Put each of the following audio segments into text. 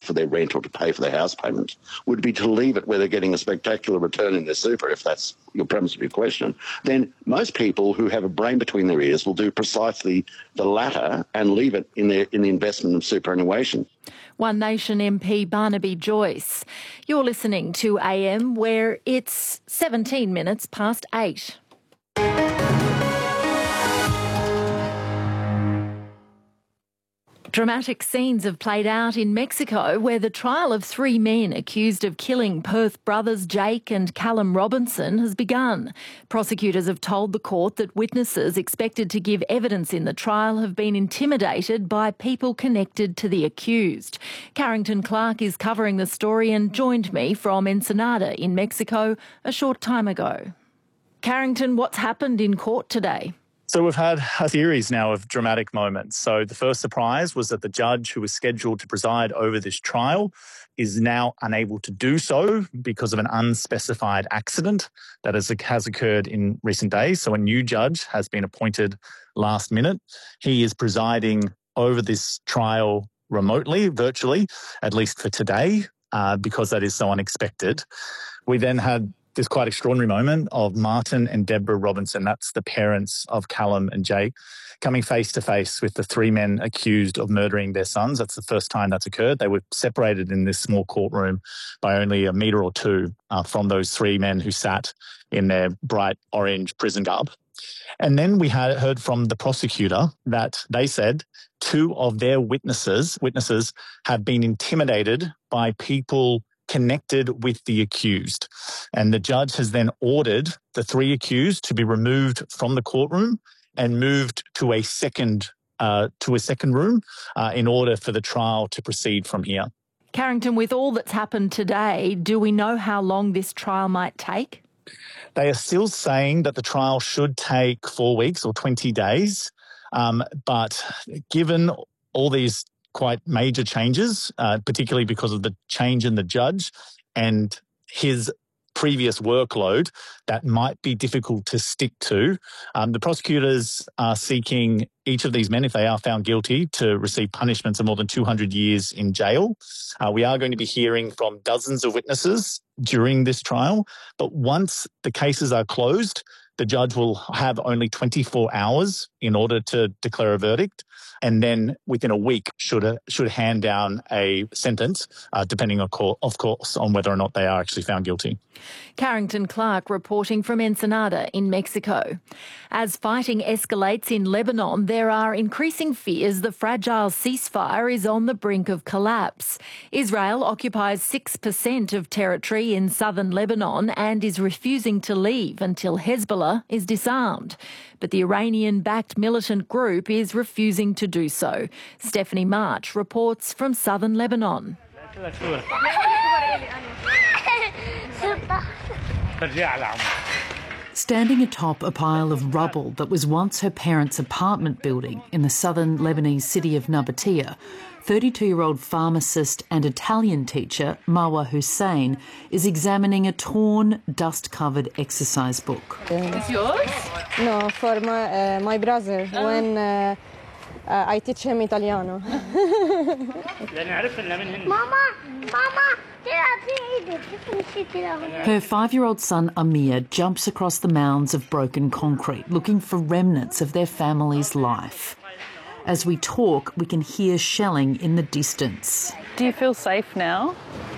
for their rent or to pay for their house payment would be to leave it where they're getting a spectacular return in their super, if that's your premise of your question, then most people who have a brain between their ears will do precisely the latter and leave it in the investment of superannuation. One Nation MP Barnaby Joyce. You're listening to AM, where it's 17 minutes past 8. Dramatic scenes have played out in Mexico, where the trial of 3 men accused of killing Perth brothers Jake and Callum Robinson has begun. Prosecutors have told the court that witnesses expected to give evidence in the trial have been intimidated by people connected to the accused. Carrington Clark is covering the story and joined me from Ensenada in Mexico a short time ago. Carrington, what's happened in court today? So we've had a series now of dramatic moments. So the first surprise was that the judge who was scheduled to preside over this trial is now unable to do so because of an unspecified accident that has occurred in recent days. So a new judge has been appointed last minute. He is presiding over this trial remotely, virtually, at least for today, because that is so unexpected. We then had this quite extraordinary moment of Martin and Deborah Robinson, that's the parents of Callum and Jake, coming face to face with the 3 men accused of murdering their sons. That's the first time that's occurred. They were separated in this small courtroom by only a metre or two from those 3 men who sat in their bright orange prison garb. And then we heard from the prosecutor that they said 2 of their witnesses have been intimidated by people connected with the accused. And the judge has then ordered the 3 accused to be removed from the courtroom and moved to a second room in order for the trial to proceed from here. Carrington, with all that's happened today, do we know how long this trial might take? They are still saying that the trial should take 4 weeks or 20 days. But given all these quite major changes, particularly because of the change in the judge and his previous workload, that might be difficult to stick to. The prosecutors are seeking each of these men, if they are found guilty, to receive punishments of more than 200 years in jail. We are going to be hearing from dozens of witnesses during this trial, but once the cases are closed, the judge will have only 24 hours in order to declare a verdict, and then within a week should hand down a sentence, depending, of course, on whether or not they are actually found guilty. Carrington Clark reporting from Ensenada in Mexico. As fighting escalates in Lebanon, there are increasing fears the fragile ceasefire is on the brink of collapse. Israel occupies 6% of territory in southern Lebanon and is refusing to leave until Hezbollah is disarmed. But the Iranian-backed militant group is refusing to do so. Stephanie March reports from southern Lebanon. Standing atop a pile of rubble that was once her parents' apartment building in the southern Lebanese city of Nabatea, 32-year-old pharmacist and Italian teacher Marwa Hussein is examining a torn, dust-covered exercise book. It's yours? No, for my brother, when I teach him Italiano. Mama! Her 5-year-old son Amir jumps across the mounds of broken concrete looking for remnants of their family's life. As we talk, we can hear shelling in the distance. Do you feel safe now?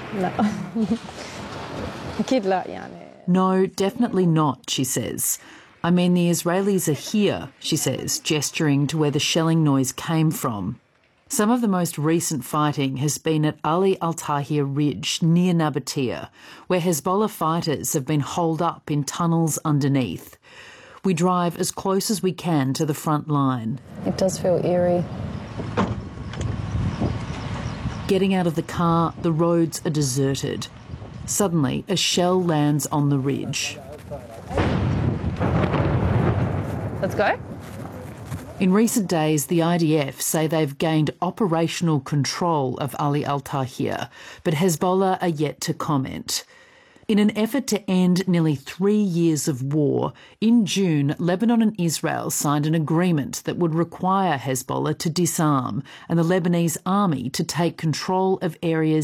No, definitely not, she says. I mean, the Israelis are here, she says, gesturing to where the shelling noise came from. Some of the most recent fighting has been at Ali Al-Tahir Ridge near Nabatea, where Hezbollah fighters have been holed up in tunnels underneath. We drive as close as we can to the front line. It does feel eerie. Getting out of the car, the roads are deserted. Suddenly, a shell lands on the ridge. Let's go. In recent days, the IDF say they've gained operational control of Ali Al-Tahir, but Hezbollah are yet to comment. In an effort to end nearly 3 years of war, in June, Lebanon and Israel signed an agreement that would require Hezbollah to disarm and the Lebanese army to take control of areas